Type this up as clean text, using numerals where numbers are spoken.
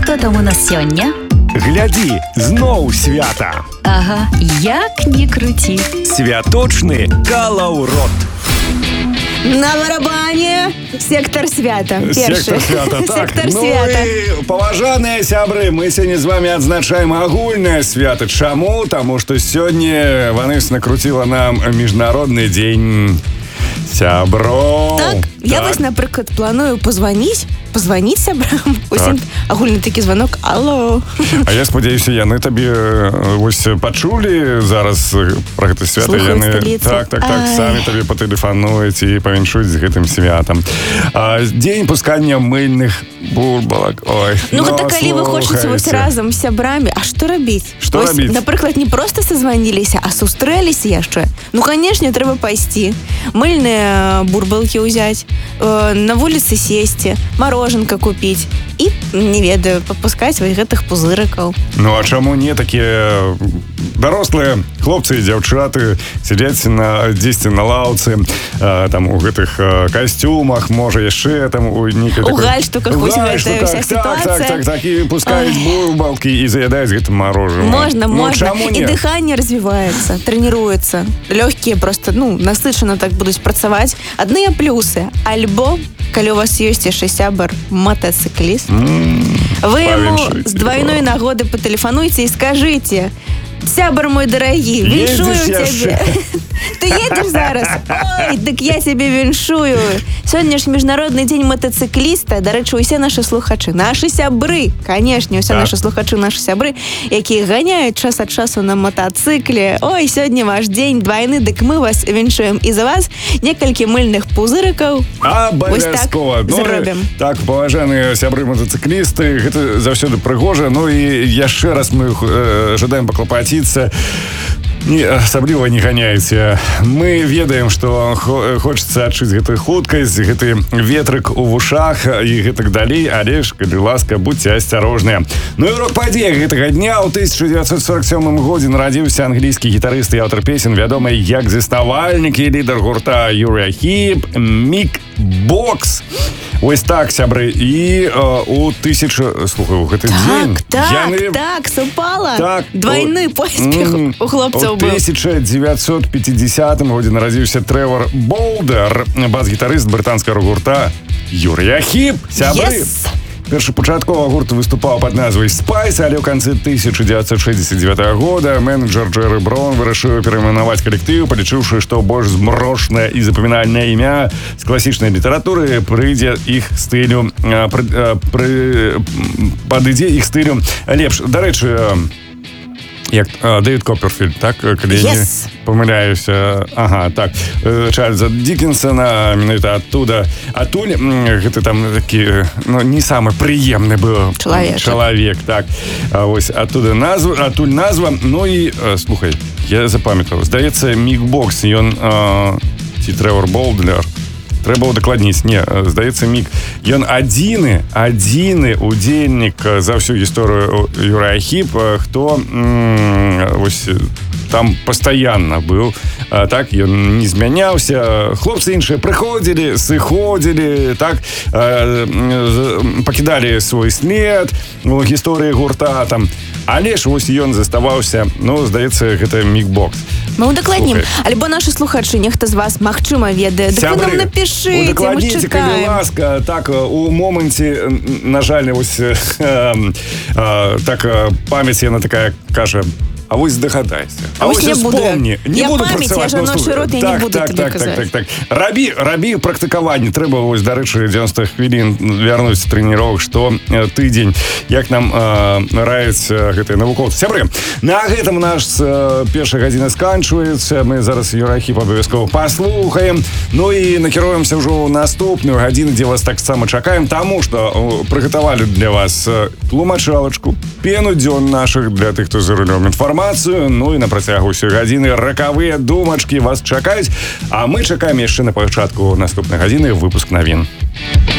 Што там у нас сёння? Глядзі, зноў свята. Ага, як не круці. Святочны калаўрот. На барабане сектор свята. Сектор свята, так. Сектор свята. Ну і, паважаныя сябры, мы сёння з вами адзначаем агульнае свята. Чаму? Таму што сёння Ванесса накруціла нам міжнародны дзень сяброў. Так, я вось, напрыклад, планую позвоніць сябрам. Усім агульны такі звонок. Алло. А я спадзяюся, яны табе вось пачулі зараз пра гэта свята. Слухаюць Яны сталіцу. так, самі табе патэлефануюць і павіншуюць з гэтым святам. Дзень пускання мыльных бурбалак. Ой, Ну, гэта калі вы хочаце вось разам з сябрамі, а што рабіць? Што рабіць? Напрыклад, не проста созваніліся, а сустрэліся яшчэ. Ну, канешне, трэба пайсці. Мыльныя бурбалкі ўзяць, на вуліцы сесці, марожанка купіць і, не ведаю, папускаць вось гэтых пузырыкаў. Ну, а чаму не такія дарослыя хлопцы і дзяўчаты сядзяць дзесьці на лаўцы, там у гэтых касцюмах, можа яшчэ там у нейкай У гальштуках вось гэтая ўся сітуацыя. Так, і пускаюць бурбалкі і заядаюць гэтым марожаным. Можна. Чаму І не? дыханне развіваецца, трэніруецца. Лёгкія проста, насычана так будуць працаваць. Адныя плюсы. Альбо, калі у вас ёсць яшчэ сябар матацыкліст, вы яму з двойной нагоды патэлефануйце і скажыце: сябар мой дарагі, віншую цябе. Ты едзеш зараз? Ой, дык я цябе віншую. Сёння ж міжнародны дзень матацыкліста. Дарэчы, усе нашы слухачы, нашы сябры, канешне, усе нашы слухачы, нашы сябры, якія ганяюць час ад часу на матацыкле. Ой, сёння ваш дзень двайны, дык мы вас віншуем. І за вас некалькі мыльных пузырыкаў. Абавязкова. Зробім. Так, паважаныя сябры матацыклісты, гэта заўсёды прыгожа. Ну і яшчэ раз мы жадаем паклапаціцца. Асабліва не ганяйце. Мы ведаем, што хочацца адчуць гэтую хуткасць, гэты ветрык у вушах і гэтак далей, але ж, калі ласка, будьце асцярожныя. Ну і рок падзея гэтага дня. У 1947 годзе нарадзіўся англійскі гітарыст і аўтар песен, вядомы як заснавальнік і лідар гурта Uriah Heep, Мік Бокс. Ось так, сябры. І у гэты дзень... Так, супала. Двойны поспех у хлопцаў быў. У 1950 годзе нарадзіўся Тревор Болдер, бас-гітарыст брытанскага гурта Uriah Heep. Сябры. Першапачаткова гурт выступаў пад назвай Spice, але ў канцы 1969 года менеджер Джерри Браун вырашыў перайменаваць калектыў, палічыўшы, што больш змрошнае і запамінальнае імя з класічнай літаратуры прыйдзе іх стылю, падыдзе іх стылю лепш. Дарэчы, як Дэвід Копперфільд, так? Калі я не памыляюся. Ага, так. Чарльза Дікенсона, менавіта адтуль гэты там такі, не самы прыемны быў чалавек, так. Вось адтуль назва. Ну і, слухай, я запамятаў. Здаецца, Мік Бокс, ён ці Тревор Болдер. Трэба удакладніць. Не, здаецца, Мік. Ён адзіны удзельнік за ўсю гісторыю Uriah Heep, хто вось там пастаянна быў. Так, ён не змяняўся. Хлопцы іншыя прыходзілі, сыходзілі, так, пакідалі свой след у гісторыі гурта там. Але ж вось ён заставаўся, здаецца, гэта Мік Бокс. Мы удакладнім. Альбо нашы слухачы, нехта з вас, магчыма, ведае. Дык вы нам напішыце, мы чакаем. Калі ласка, так, у моманце, на жаль, вось так, памяць яна такая, кажа, а вось здагадайся. А вось не буду. Не буду памяць, я жаночы рот, я не буду тобі казаць. Так. Рабі практыкаванне. Трэба, вось, дарэчы, 90 хвілін вярнуць трэніровак, што тыдзень, як нам раяць гэтыя навукоўцы. Сябры, на гэтым наш першая гадзіна сканчваецца. Мы зараз Uriah Heep абавязкова паслухаем. Ну і накіруемся ўжо ў наступную гадзіну, дзе вас таксама чакаем, таму што прыгатавалі для вас тлумачалачку, пену дзён нашых для тых, хто за рулём, інфармацыю. Ну і на працягу ўсёй гадзіны ракавыя думачкі вас чакаюць, а мы чакаем яшчэ на пачатку наступнай гадзіны выпуск навін.